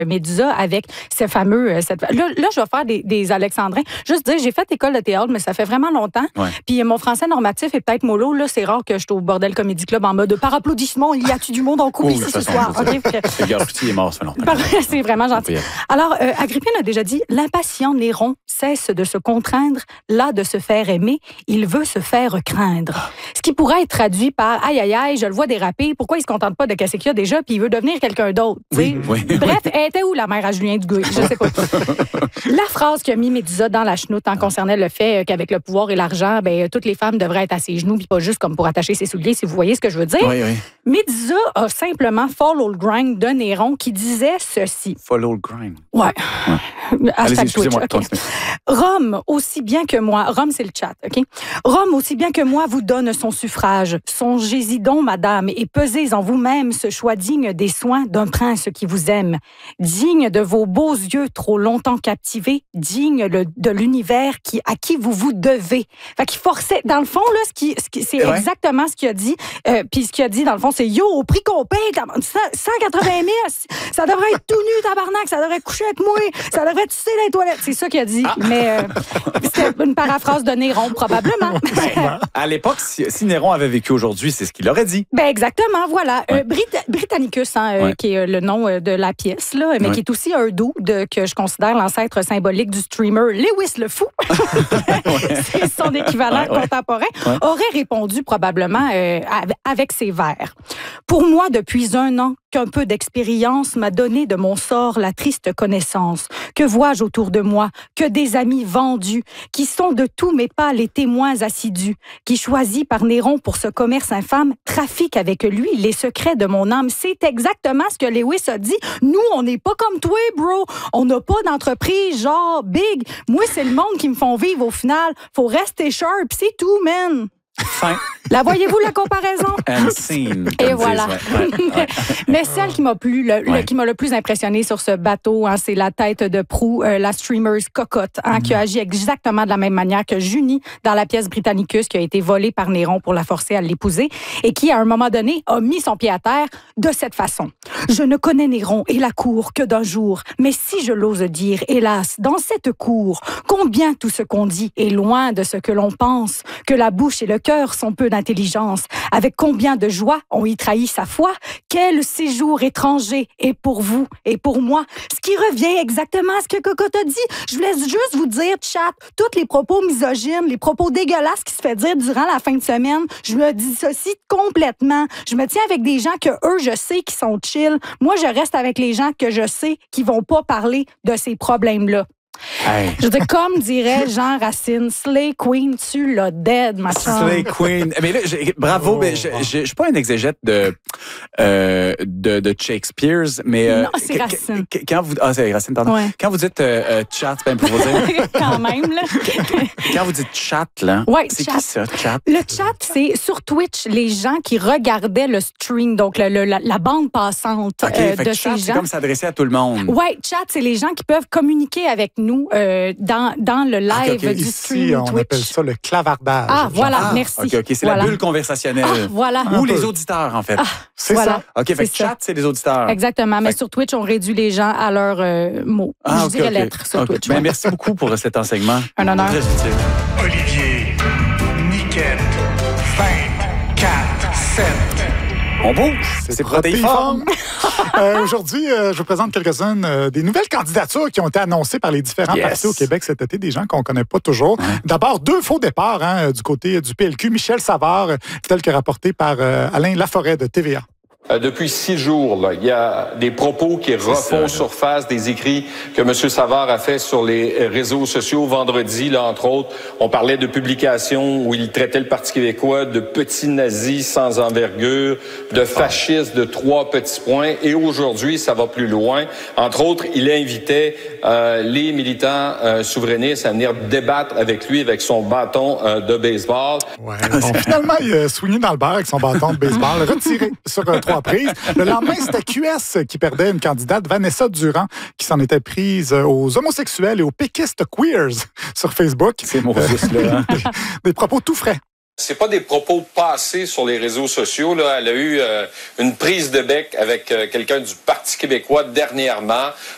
Médusa avec ce fameux... Là, je vais faire des alexandrins. Juste dire, j'ai fait école de théâtre, mais ça fait vraiment longtemps. Ouais. Puis mon français normatif est peut-être mollo. Là, c'est rare que je suis au Bordel Comedy Club en mode par applaudissement, il y a-tu du monde en couple ici ce soir? Le gars est mort, ça fait longtemps. C'est vraiment gentil. Alors, Agrippine a déjà dit, l'impatient Néron cesse de se contraindre, là de se faire aimer, il veut se faire craindre. Ce qui pourrait être traduit par aïe, aïe, aïe, je le vois déraper, pourquoi il se contente pas de qu'est-ce qu'il y a déjà, puis il veut devenir quelqu'un d'autre. Oui. Bref, elle était où la mère à Julien Duguay? Je sais pas. La phrase qui a mis Médusa dans la chenoute en concernait le fait qu'avec le pouvoir et l'argent, ben, toutes les femmes devraient être à ses genoux, puis pas juste comme pour attacher ses souliers, si vous voyez ce que je veux dire. Oui. Médusa a simplement follow le grind de Néron qui disait ceci. Follow le grind. Ouais. Allez-y, excusez-moi. Okay. Rome, aussi bien que moi, Rome, c'est le chat, OK? Rome, aussi bien que moi, vous donne son suffrage. Songez-y donc, madame, et pesez en vous-même ce choix digne des soins d'un prince qui vous aime. Digne de vos beaux yeux trop longtemps captivés, digne de l'univers à qui vous vous devez. Fait qu'il forçait, dans le fond, là, c'est exactement ce qu'il a dit. Puis ce qu'il a dit, dans le fond, c'est yo, au prix qu'on paye, 180 000, ça devrait être tout nu, tabarnak, ça devrait coucher avec moi, ça devrait tisser dans les toilettes. C'est ça qu'il a dit. Mais c'était une paraphrase de Néron, probablement. À l'époque, si Néron avait vécu aujourd'hui, c'est ce qu'il aurait dit. Ben exactement, voilà. Britannicus, qui est le nom de la pièce, là, mais qui est aussi un dude que je considère l'ancêtre symbolique du streamer Lewis le Fou. C'est son équivalent contemporain. Aurait répondu probablement avec ses vers. Pour moi, depuis 1 an, qu'un peu d'expérience m'a donné de mon sort la triste connaissance. Que vois-je autour de moi? Que des amis vendus, qui sont de tous mes pas les témoins assidus, qui choisis par Néron pour ce commerce infâme, trafiquent avec lui les secrets de mon âme. C'est exactement ce que Lewis a dit. Nous, on n'est pas comme toi, bro. On n'a pas d'entreprise genre big. Moi, c'est le monde qui me font vivre au final. Faut rester sharp, c'est tout, man. Fin. La voyez-vous, la comparaison? And scene. Et voilà. Mais celle qui m'a qui m'a le plus impressionné sur ce bateau, c'est la tête de proue, la streamer Cocotte, qui a agi exactement de la même manière que Junie dans la pièce Britannicus qui a été volée par Néron pour la forcer à l'épouser et qui, à un moment donné, a mis son pied à terre de cette façon. Je ne connais Néron et la cour que d'un jour, mais si je l'ose dire, hélas, dans cette cour, combien tout ce qu'on dit est loin de ce que l'on pense, que la bouche et le cœur sont peu d'intelligence. Avec combien de joie on y trahit sa foi? Quel séjour étranger est pour vous et pour moi? Ce qui revient exactement à ce que Cocotte a dit. Je vous laisse juste vous dire, chat, tous les propos misogynes, les propos dégueulasses qui se fait dire durant la fin de semaine, je me dissocie complètement. Je me tiens avec des gens que eux, je sais qui sont chill. Moi, je reste avec les gens que je sais qui vont pas parler de ces problèmes-là. Hey. Je veux dire, comme dirait Jean Racine, Slay Queen, tu l'as dead, ma chère. Slay Queen. Mais là, bravo, mais je suis pas un exégète de Shakespeare, mais... Non, c'est Racine. C'est Racine, pardon. Ouais. Quand vous dites chat, c'est pour vous dire... Quand même, là. Quand vous dites chat, là, c'est chat. qui ça, chat? Le chat, c'est sur Twitch, les gens qui regardaient le stream, donc la bande passante de ces chat, gens. C'est comme s'adresser à tout le monde. Oui, chat, c'est les gens qui peuvent communiquer avec nous dans le live du stream Ici, on Twitch. appelle ça le clavardage. Ah, voilà, merci. OK, c'est la bulle conversationnelle. Voilà. Ou les auditeurs, en fait. C'est ça. OK, fait que chat, c'est les auditeurs. Exactement, mais sur Twitch, on réduit les gens à leurs mots. Je dirais lettres sur Twitch. Ben, merci beaucoup pour cet enseignement. Un honneur. Très utile. Olivier, Niquette, 5, 4, 7. On bouge. C'est protéiforme. Aujourd'hui, je vous présente quelques-unes des nouvelles candidatures qui ont été annoncées par les différents partis au Québec cet été, des gens qu'on ne connaît pas toujours. D'abord, 2 faux départs du côté du PLQ. Michel Savard, tel que rapporté par Alain Laforêt de TVA. Depuis 6 jours, là, il y a des propos qui refont surface, des écrits que M. Savard a fait sur les réseaux sociaux vendredi, là, entre autres. On parlait de publications où il traitait le Parti québécois de petits nazis sans envergure, de fascistes de 3 petits points. Et aujourd'hui, ça va plus loin. Entre autres, il invitait les militants souverainistes à venir débattre avec lui avec son bâton de baseball. Ouais, bon, finalement, il a soigné dans le beurre avec son bâton de baseball, retiré sur 3 reprises. Le lendemain, c'était QS qui perdait une candidate, Vanessa Durand, qui s'en était prise aux homosexuels et aux péquistes queers sur Facebook. C'est mon fils, là. Des propos tout frais. C'est pas des propos passés sur les réseaux sociaux. Là. Elle a eu une prise de bec avec quelqu'un du Parti québécois dernièrement.